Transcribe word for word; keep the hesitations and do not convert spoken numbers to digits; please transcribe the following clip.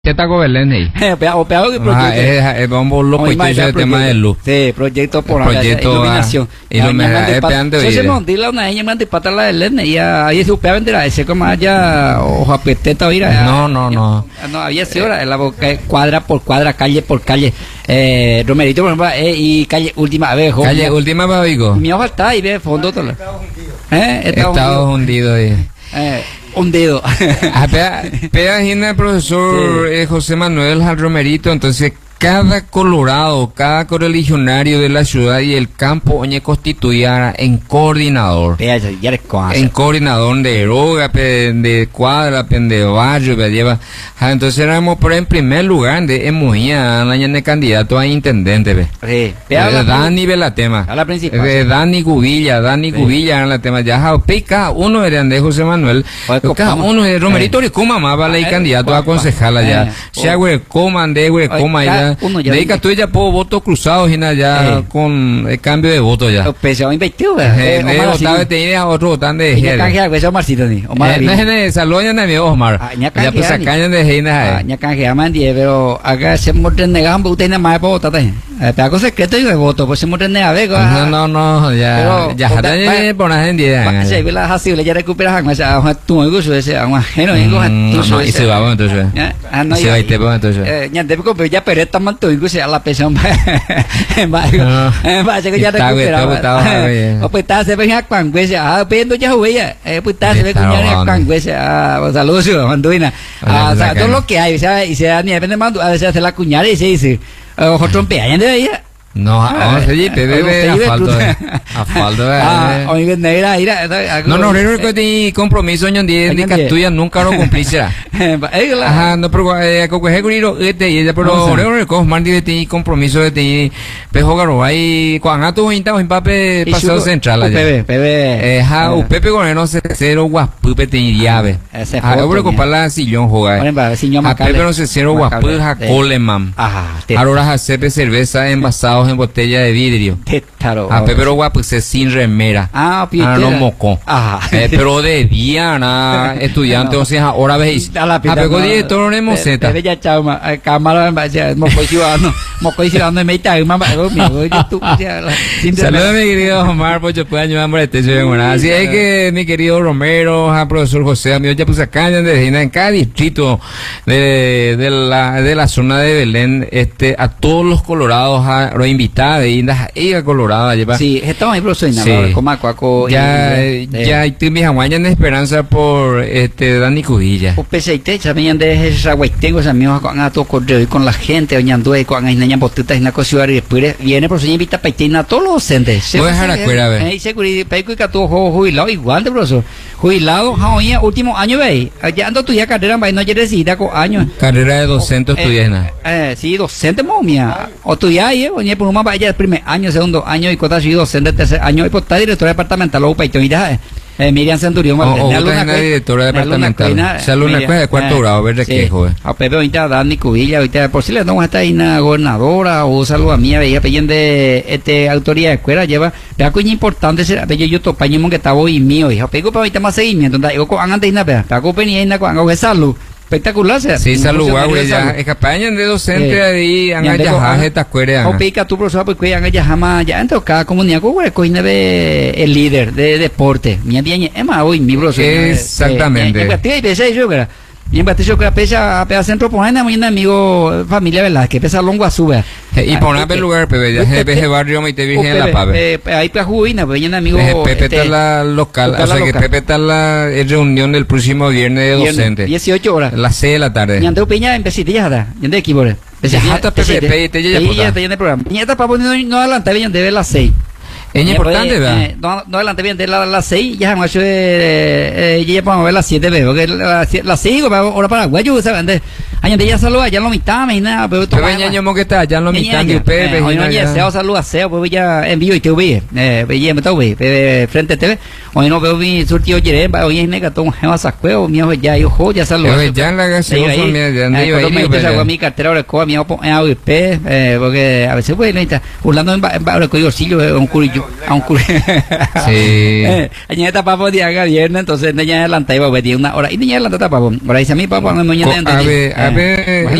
¿Qué está con Belén ahí? O peor que Ah, es, es bombo loco y todo ese tema de luz. Sí, proyecto por proyecto iluminación. Iluminación. Es peante hoy. Se hoy. me dila una niña mande pata la de Belén y ahí se upea vender ese como allá o apeteta oír. No, no, no. No había sido en la boca cuadra por cuadra, calle por calle. Eh, Romerito, por ejemplo, eh, y calle última vez. Calle última vez, oigo. Mi hoja está ahí ve fondo todo. Eh, Estados hundido ahí. Eh, hundido. Ah, pega, pega el profesor sí. eh, José Manuel al Romerito, entonces cada colorado, cada correligionario de la ciudad y el campo oñe constituyara en coordinador. En coordinador de droga, de cuadra, de barrio, lleva. Entonces éramos por en primer lugar de Emujía, de candidato a intendente. Ve. Sí. De Dani Belatema. A la principal. De Dani Gubilla, Dani sí. Gubilla era la tema. Ya, cada uno era de José Manuel. Cada uno de Romerito de Cuma, más vale candidato a concejal allá. Si hago coma, de coma ya. De ahí que tú ya puedo votos cruzados y nada ya eh. con el cambio de voto ya. Pues se invertido, eh, de votar de a otro votan de ya canje pues Omarcito ni Omar no es de salón de mi Omar ya pues sacan de Heina ya canje man die pero acá se muestran negando usted nada más para votar te hago secreto y de voto pues se muestran a ver no no no ya ya ya por la gente se ve la así le ya recuperas más a tu negocio ese a un ajeno no y se va entonces se va y te va entonces ya te pero ya pero está mal todo incluso a la pensión va va se que ya recuperaba o pues está se ve a cuan pues ah viendo ya huella eh pues está se ve cuñar a cuan pues ah saludos manduina ah o sea todo lo que hay o sea y se da ni depende más a veces hace la cuñara y se dice ojo trompea ya de ella. No, vamos a decir, bebé, asfalto, asfalto, ah, hoy ven negra, ira, no, no, no, no, ni compromiso, ño, ni ni tuya nunca lo cumplirá. Ajá, no, pero eh, con que guriro, este, y ella, pero, no, no, con más de ti compromiso de ti, pejo garo, ahí, cuando a tu hinta, un pape pasado central allá. Pepe, pepe, eh, ja, u pepe con no se cero guapu, te llave. Ah, yo voy a comprar la sillón jugar. A pepe no se cero guapu, ja, coleman. Ajá. Ahora hacer cerveza envasado en botella de vidrio. Ah, pero guapo, se sin remera. Ah, ah no moco. Ah, eh, pero de Diana, estudiante, o sea, ahora veis. A la pego director no hemos zeta. Pero ya chao, cámara, moco ciudadano, moco ciudadano me está, mamá, saludos mi querido Omar, pues yo puedo ayudar por este show. Así es que mi querido Romero, profesor José, amigo, ya puse acá en cada distrito de, de la de la zona de Belén, este, a todos los colorados a lo invitada de Indas ella colorada lleva sí estamos ahí profesor sí. Coma cuaco ya eh, ya y mis aguañas de esperanza por este Dani Cubilla o peseite también de esa tengo esa amigos con a todo correo con la gente oñando con ahí niña botutas en la cosa y después viene profesor invita peitina a todos los docentes voy a dejar afuera a ver ahí seguridad peico y que todo jubilado igual de profesor jubilado oye último año ve ya ando tu ya carrera va no quieres ir con años carrera de docente estudiana eh sí docente momia o tu ya ahí oye por una vaya el primer año segundo año y cosas así docente tercer año y pues está directora departamental o peito mira eh, Miriam Centurión o una directora departamental salud una de cuarto grado a ver de qué joven a Pepe ahorita Dani Cubilla ahorita por si le damos esta una gobernadora o saludo a mí veía pellen de este autoridad de escuela lleva vea coña importante ser bello yo topaño que estaba hoy mío hijo pego para ahorita más seguimiento digo con antes nada vea pago penía con algo de salud espectacular sea sí salud güey ya es campaña de docente ahí han allá estas cueras o pica tu profesor pues que han allá jamás ya entonces cada comunidad güey coña ve el líder de deporte mi bien es más hoy mi profesor exactamente y en Batillo que pesa a centro por ahí un amigo familia verdad que pesa longo a sube y por una lugar pepe ya se ve barrio me te vi en la pave ahí para juina pues un amigo Pepe está la local o sea que Pepe está la reunión del próximo viernes de docentes dieciocho horas las seis de la tarde y ante Peña en Pesitilla ya de aquí por ya está Pepe Pepe ya ya ya programa ya está para poner no adelante bien de ver las seis es importante, ¿verdad? Eh, no, no adelante bien de las la seis, ya hemos hecho de, eh, ya podemos ver las siete, veo que las la seis, ahora para Guayo, ¿saben? Año de ella saluda, ya en lo mitad, me nada, pero tú ves, ya mo que está, ya en lo mitad, de Pepe, hoy no ya se saluda, se pues ya envío y te vi, eh, ya me está vi, frente a T V, hoy no veo mi surtido yeré, hoy es negato, un jefa sacue, mi hijo ya, yo ya saluda. Ya en la gaseosa, ya ando yo ahí, me sacó mi cartera, ahora coa, mi opo, eh, porque a veces pues, necesita, burlando en el código sillo, un curillo a un curso. Sí. Añade tapamos día viernes, entonces niña adelanta iba a pedir una hora. Y niña adelanta tapamos. Ahora dice a mi papá, no me a ver, a ver.